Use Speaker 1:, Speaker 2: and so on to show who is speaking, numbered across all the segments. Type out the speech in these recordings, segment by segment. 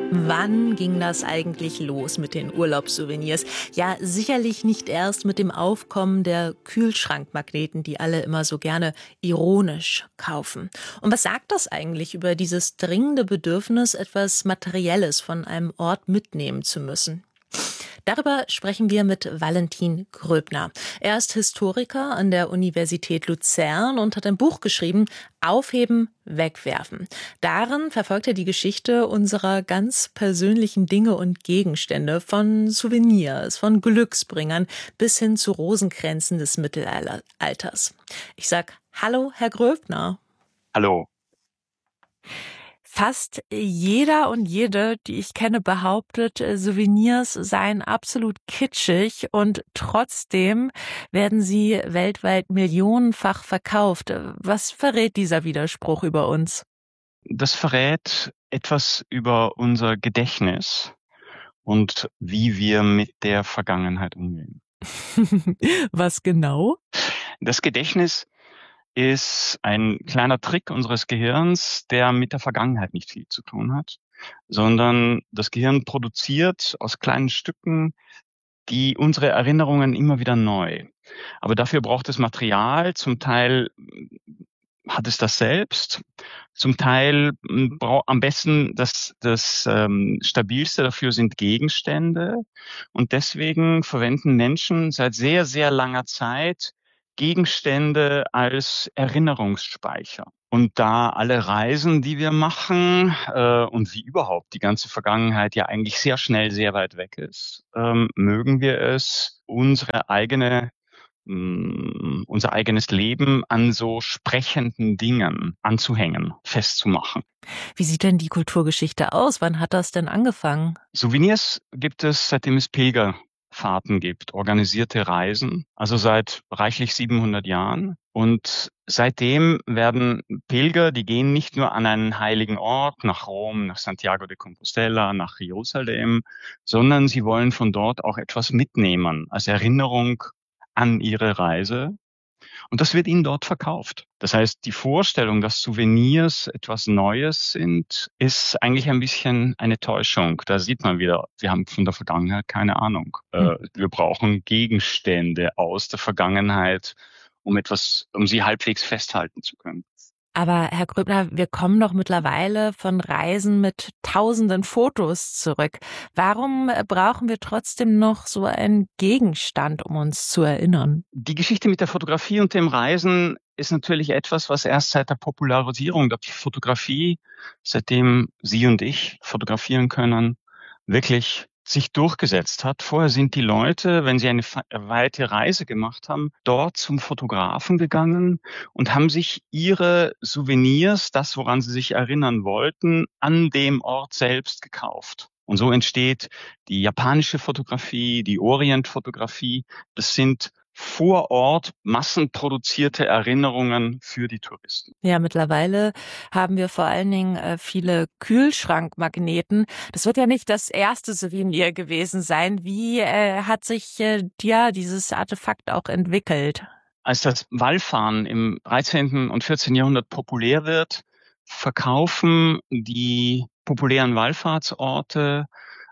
Speaker 1: Wann ging das eigentlich los mit den Urlaubssouvenirs? Ja, sicherlich nicht erst mit dem Aufkommen der Kühlschrankmagneten, die alle immer so gerne ironisch kaufen. Und was sagt das eigentlich über dieses dringende Bedürfnis, etwas Materielles von einem Ort mitnehmen zu müssen? Darüber sprechen wir mit Valentin Gröbner. Er ist Historiker an der Universität Luzern und hat ein Buch geschrieben, Aufheben, Wegwerfen. Darin verfolgt er die Geschichte unserer ganz persönlichen Dinge und Gegenstände, von Souvenirs, von Glücksbringern bis hin zu Rosenkränzen des Mittelalters. Ich sag Hallo, Herr Gröbner.
Speaker 2: Hallo.
Speaker 1: Fast jeder und jede, die ich kenne, behauptet, Souvenirs seien absolut kitschig und trotzdem werden sie weltweit millionenfach verkauft. Was verrät dieser Widerspruch über uns?
Speaker 2: Das verrät etwas über unser Gedächtnis und wie wir mit der Vergangenheit umgehen.
Speaker 1: Was genau?
Speaker 2: Das Gedächtnis ist ein kleiner Trick unseres Gehirns, der mit der Vergangenheit nicht viel zu tun hat, sondern das Gehirn produziert aus kleinen Stücken unsere Erinnerungen immer wieder neu. Aber dafür braucht es Material, zum Teil hat es das selbst, zum Teil am besten das Stabilste dafür sind Gegenstände, und deswegen verwenden Menschen seit sehr, sehr langer Zeit Gegenstände als Erinnerungsspeicher. Und da alle Reisen, die wir machen und wie überhaupt die ganze Vergangenheit ja eigentlich sehr schnell sehr weit weg ist, mögen wir es, unser eigenes Leben an so sprechenden Dingen anzuhängen, festzumachen.
Speaker 1: Wie sieht denn die Kulturgeschichte aus? Wann hat das denn angefangen?
Speaker 2: Souvenirs gibt es, seitdem es Pilgerfahrten gibt, organisierte Reisen, also seit reichlich 700 Jahren. Und seitdem werden Pilger, die gehen nicht nur an einen heiligen Ort, nach Rom, nach Santiago de Compostela, nach Jerusalem, sondern sie wollen von dort auch etwas mitnehmen als Erinnerung an ihre Reise. Und das wird ihnen dort verkauft. Das heißt, die Vorstellung, dass Souvenirs etwas Neues sind, ist eigentlich ein bisschen eine Täuschung. Da sieht man wieder, wir haben von der Vergangenheit keine Ahnung. Wir brauchen Gegenstände aus der Vergangenheit, um sie halbwegs festhalten zu können.
Speaker 1: Aber Herr Gröbner, wir kommen doch mittlerweile von Reisen mit tausenden Fotos zurück. Warum brauchen wir trotzdem noch so einen Gegenstand, um uns zu erinnern?
Speaker 2: Die Geschichte mit der Fotografie und dem Reisen ist natürlich etwas, was erst seit der Popularisierung der Fotografie, seitdem Sie und ich fotografieren können, wirklich sich durchgesetzt hat. Vorher sind die Leute, wenn sie eine weite Reise gemacht haben, dort zum Fotografen gegangen und haben sich ihre Souvenirs, das, woran sie sich erinnern wollten, an dem Ort selbst gekauft. Und so entsteht die japanische Fotografie, die Orientfotografie. Das sind vor Ort massenproduzierte Erinnerungen für die Touristen.
Speaker 1: Ja, mittlerweile haben wir vor allen Dingen viele Kühlschrankmagneten. Das wird ja nicht das erste Souvenir gewesen sein. Wie hat sich dieses Artefakt auch entwickelt?
Speaker 2: Als das Wallfahren im 13. und 14. Jahrhundert populär wird, verkaufen die populären Wallfahrtsorte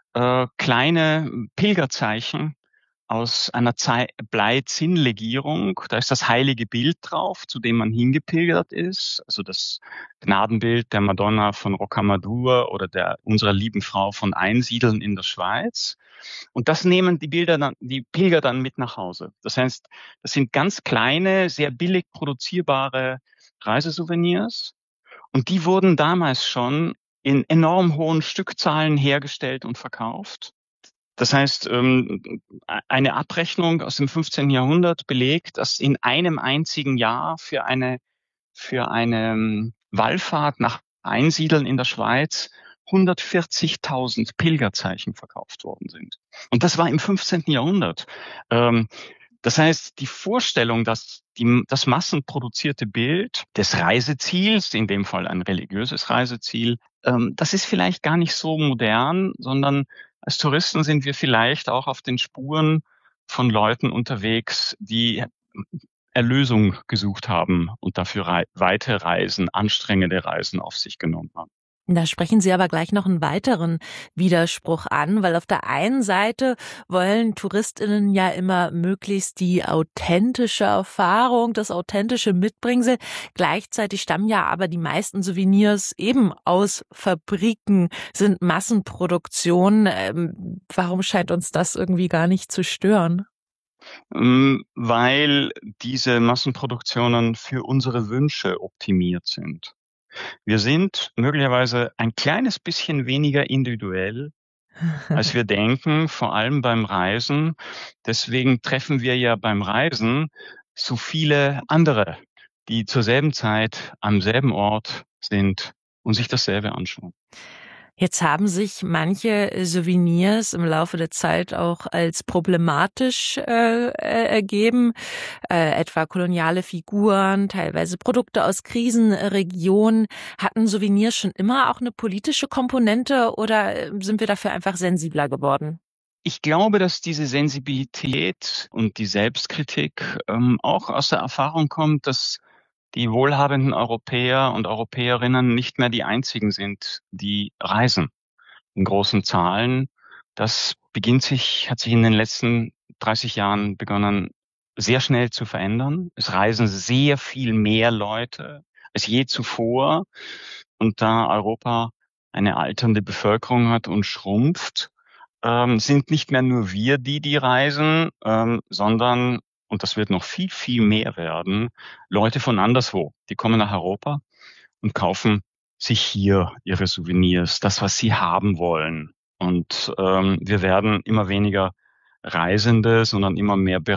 Speaker 2: kleine Pilgerzeichen aus einer Bleizinnlegierung. Da ist das heilige Bild drauf, zu dem man hingepilgert ist. Also das Gnadenbild der Madonna von Rocamadour oder unserer lieben Frau von Einsiedeln in der Schweiz. Und das nehmen die Pilger dann mit nach Hause. Das heißt, das sind ganz kleine, sehr billig produzierbare Reisesouvenirs. Und die wurden damals schon in enorm hohen Stückzahlen hergestellt und verkauft. Das heißt, eine Abrechnung aus dem 15. Jahrhundert belegt, dass in einem einzigen Jahr für eine Wallfahrt nach Einsiedeln in der Schweiz 140.000 Pilgerzeichen verkauft worden sind. Und das war im 15. Jahrhundert. Das heißt, die Vorstellung, dass das massenproduzierte Bild des Reiseziels, in dem Fall ein religiöses Reiseziel, das ist vielleicht gar nicht so modern, sondern als Touristen sind wir vielleicht auch auf den Spuren von Leuten unterwegs, die Erlösung gesucht haben und dafür weite Reisen, anstrengende Reisen auf sich genommen haben.
Speaker 1: Da sprechen Sie aber gleich noch einen weiteren Widerspruch an, weil auf der einen Seite wollen TouristInnen ja immer möglichst die authentische Erfahrung, das authentische Mitbringsel. Gleichzeitig stammen ja aber die meisten Souvenirs eben aus Fabriken, sind Massenproduktionen. Warum scheint uns das irgendwie gar nicht zu stören?
Speaker 2: Weil diese Massenproduktionen für unsere Wünsche optimiert sind. Wir sind möglicherweise ein kleines bisschen weniger individuell, als wir denken, vor allem beim Reisen. Deswegen treffen wir ja beim Reisen so viele andere, die zur selben Zeit am selben Ort sind und sich dasselbe anschauen.
Speaker 1: Jetzt haben sich manche Souvenirs im Laufe der Zeit auch als problematisch ergeben, etwa koloniale Figuren, teilweise Produkte aus Krisenregionen. Hatten Souvenirs schon immer auch eine politische Komponente oder sind wir dafür einfach sensibler geworden?
Speaker 2: Ich glaube, dass diese Sensibilität und die Selbstkritik auch aus der Erfahrung kommt, dass die wohlhabenden Europäer und Europäerinnen nicht mehr die einzigen sind, die reisen in großen Zahlen. Das hat sich in den letzten 30 Jahren begonnen, sehr schnell zu verändern. Es reisen sehr viel mehr Leute als je zuvor. Und da Europa eine alternde Bevölkerung hat und schrumpft, sind nicht mehr nur wir die reisen, sondern, und das wird noch viel, viel mehr werden, Leute von anderswo. Die kommen nach Europa und kaufen sich hier ihre Souvenirs, das, was sie haben wollen. Und wir werden immer weniger Reisende, sondern immer mehr